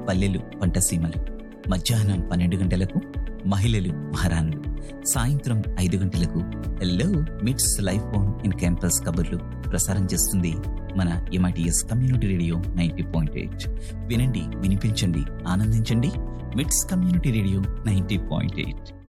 పల్లెలు పంటసీమలు, మధ్యాహ్నం 12 గంటలకు మహిళలు మహారాణులు, సాయంత్రం 5 గంటలకు హెల్లో మిట్స్ లైఫ్ ఆన్ ఇన్ క్యాంపస్ కబుర్లు ప్రసారం చేస్తుంది మన MITS కమ్యూనిటీ రేడియో 90.8. వినండి, వినిపించండి, ఆనందించండి. మిట్స్ కమ్యూనిటీ రేడియో 90.8.